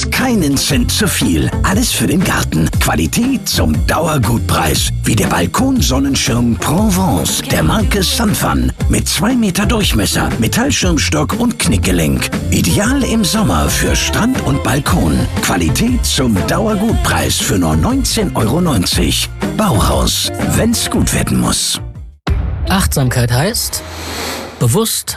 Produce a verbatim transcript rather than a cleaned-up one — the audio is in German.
ist keinen Cent zu viel. Alles für den Garten. Qualität zum Dauergutpreis. Wie der Balkonsonnenschirm Provence der Marke Sunfun. Mit zwei Meter Durchmesser, Metallschirmstock und Knickgelenk. Ideal im Sommer für Strand und Balkon. Qualität zum Dauergutpreis für nur neunzehn Euro neunzig. Bauhaus, wenn's gut werden muss. Achtsamkeit heißt bewusst